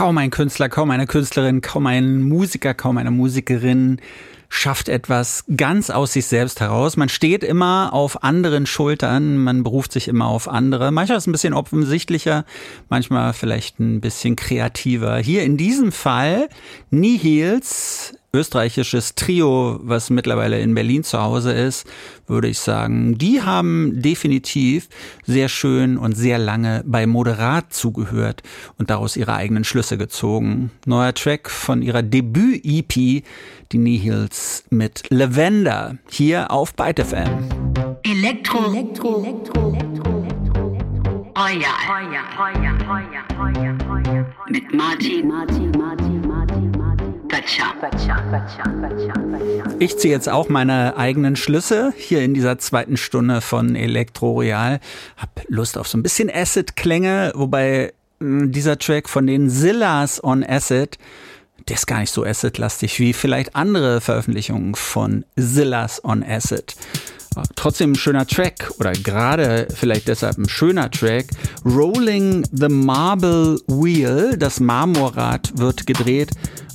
Kaum ein Künstler, kaum eine Künstlerin, kaum ein Musiker, kaum eine Musikerin schafft etwas ganz aus sich selbst heraus. Man steht immer auf anderen Schultern, man beruft sich immer auf andere. Manchmal ist es ein bisschen offensichtlicher, manchmal vielleicht ein bisschen kreativer. Hier in diesem Fall Nihils, österreichisches Trio, was mittlerweile in Berlin zu Hause ist, würde ich sagen, die haben definitiv sehr schön und sehr lange bei Moderat zugehört und daraus ihre eigenen Schlüsse gezogen. Neuer Track von ihrer Debüt-EP, die Nihils mit Lavender, hier auf Byte FM. Elektro. Mit Martin. Ich ziehe jetzt auch meine eigenen Schlüsse hier in dieser zweiten Stunde von Elektro Royal. Hab Lust auf so ein bisschen Acid-Klänge, wobei dieser Track von den Zillas on Acid, der ist gar nicht so acid-lastig wie vielleicht andere Veröffentlichungen von Zillas on Acid. Trotzdem ein schöner Track oder gerade vielleicht deshalb ein schöner Track. Rolling the Marble Wheel, das Marmorrad wird gedreht